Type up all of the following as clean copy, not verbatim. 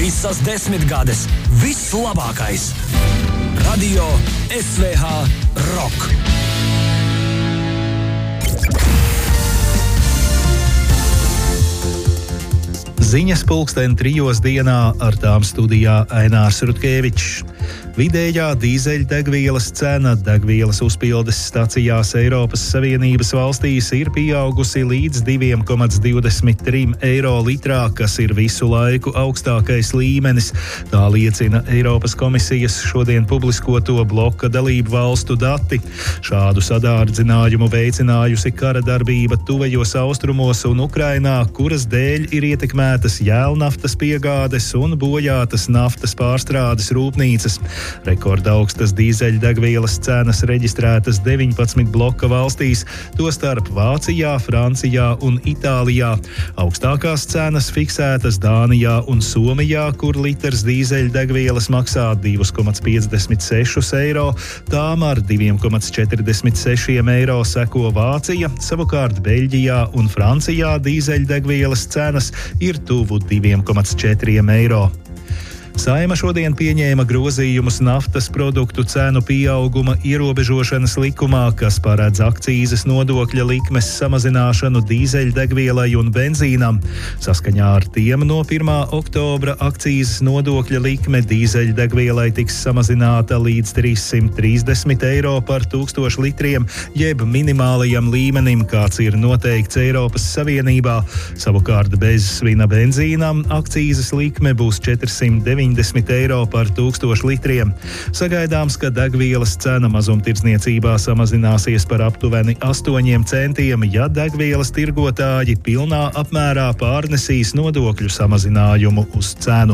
Visas 10 gades, viss labākais. Radio SVH Rock. Ziņas 3:00 dienā, ar tām studijā Ainārs Rutkevičs. Vidējā dīzeļdegvielas cena degvielas uzpildes stacijās Eiropas Savienības valstīs ir pieaugusi līdz 2,23 eiro litrā, kas ir visu laiku augstākais līmenis. Tā liecina Eiropas komisijas šodien publiskoto bloka dalību valstu dati. Šādu sadārdzinājumu veicinājusi kara darbība tuvajos austrumos un Ukrainā, kuras dēļ ir ietekmētas jēlnaftas piegādes un bojātas naftas pārstrādes rūpnīcas. Rekordaugstas dīzeļdegvielas cenas reģistrētas 19 bloka valstīs, tostarp Vācijā, Francijā un Itālijā. Augstākās cenas fiksētas Dānijā un Somijā, kur litrs dīzeļdegvielas maksā 2,56 eiro, tām ar 2,46 eiro seko Vācija, savukārt Beļģijā un Francijā dīzeļdegvielas cenas ir tuvu 2,4 eiro. Saeima šodien pieņēma grozījumus naftas produktu cenu pieauguma ierobežošanas likumā, kas paredz akcīzes nodokļa likmes samazināšanu dīzeļdegvielai un benzīnam. Saskaņā ar tiem no 1. oktobra akcīzes nodokļa likme dīzeļdegvielai tiks samazināta līdz 330 eiro par 1000 litriem, jeb minimālajam līmenim, kāds ir noteikts Eiropas Savienībā. Savukārt bez svina benzīnam akcīzes likme būs 490 eiro par 1000 litriem. Sagaidāms, ka degvielas cena mazumtirdzniecībā samazināsies par aptuveni 8 centiem, ja degvielas tirgotāji pilnā apmērā pārnesīs nodokļu samazinājumu uz cenu.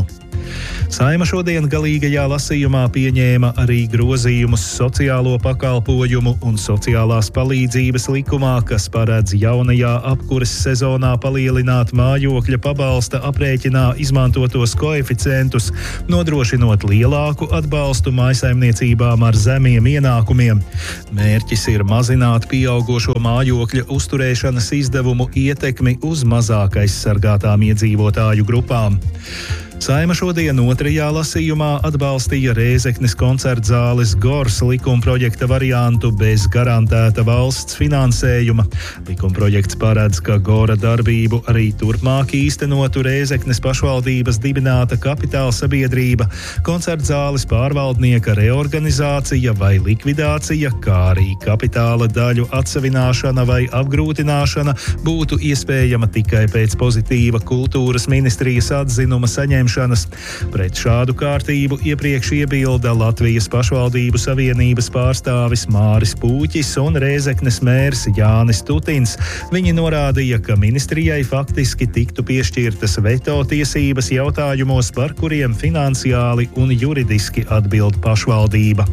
Saeima šodien galīgajā lasījumā pieņēma arī grozījumus sociālo pakalpojumu un sociālās palīdzības likumā, kas paredz jaunajā apkures sezonā palielināt mājokļa pabalsta aprēķinā izmantotos koeficientus, nodrošinot lielāku atbalstu mājsaimniecībām ar zemiem ienākumiem. Mērķis ir mazināt pieaugošo mājokļa uzturēšanas izdevumu ietekmi uz mazāk aizsargātām iedzīvotāju grupām. Saeima šodien otrajā lasījumā atbalstīja Rēzeknes koncertzāles Gors likumprojekta variantu bez garantēta valsts finansējuma. Likumprojekts paredz, ka Gora darbību arī turpmāk īstenotu Rēzeknes pašvaldības dibināta kapitāla sabiedrība, koncertzāles pārvaldnieka reorganizācija vai likvidācija, kā arī kapitāla daļu atsavināšana vai apgrūtināšana būtu iespējama tikai pēc pozitīva kultūras ministrijas atzinuma saņemšanas. Pret šādu kārtību iepriekš iebilda Latvijas pašvaldību savienības pārstāvis Māris Pūķis un Rēzeknes mērs Jānis Tutins. Viņi norādīja, ka ministrijai faktiski tiktu piešķirtas veto tiesības jautājumos, par kuriem finansiāli un juridiski atbild pašvaldība.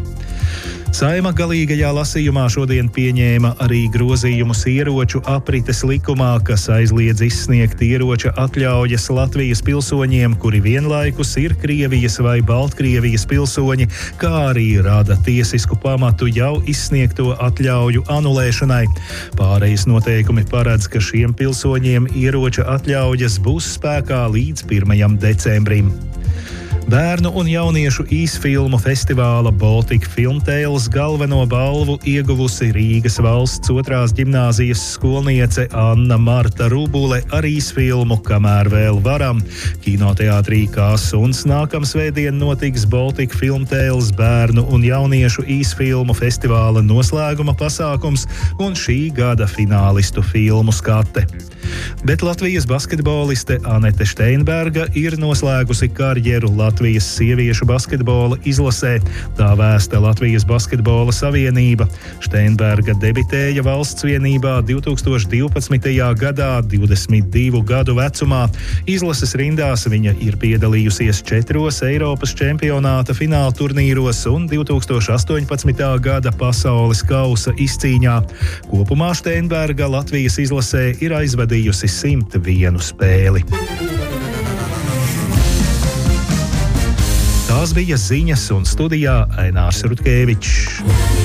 Saeima galīgajā lasījumā šodien pieņēma arī grozījumus ieroču aprites likumā, kas aizliedz izsniegt ieroča atļaujas Latvijas pilsoņiem, kuri vienlaikus ir Krievijas vai Baltkrievijas pilsoņi, kā arī rada tiesisku pamatu jau izsniegto atļauju anulēšanai. Pārejas noteikumi paredz, ka šiem pilsoņiem ieroča atļaujas būs spēkā līdz 1. decembrim. Bērnu un jauniešu īsfilmu festivāla Baltic Film Tales galveno balvu ieguvusi Rīgas valsts 2. ģimnāzijas skolniece Anna Marta Rubule ar īsfilmu Kamēr vēl varam. Kinoteātrī kā suns nākamsvētdien notiks Baltic Film Tales bērnu un jauniešu īsfilmu festivāla noslēguma pasākums un šī gada finālistu filmu skate. Bet Latvijas basketboliste Anete Steinberga ir noslēgusi karjeru Latvijas sieviešu basketbola izlasē. Tā vēsta Latvijas basketbola savienība. Steinberga debitēja valsts vienībā 2012. gadā 22 gadu vecumā. Izlases rindās viņa ir piedalījusies 4 Eiropas čempionāta fināla turnīros un 2018. gada pasaules kausa izcīņā. Kopumā Steinberga Latvijas izlasē ir aizvadījusi 101 spēli. Tās bija ziņas un studijā Ainārs Rutkevičs.